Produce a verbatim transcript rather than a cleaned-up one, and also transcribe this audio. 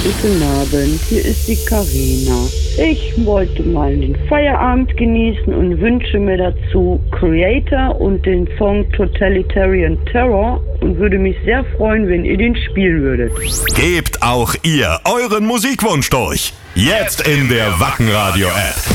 Guten Abend, hier ist die Karina. Ich wollte mal den Feierabend genießen und wünsche mir dazu Creator und den Song Totalitarian Terror und würde mich sehr freuen, wenn ihr den spielen würdet. Gebt auch ihr euren Musikwunsch durch. Jetzt in der Wackenradio-App.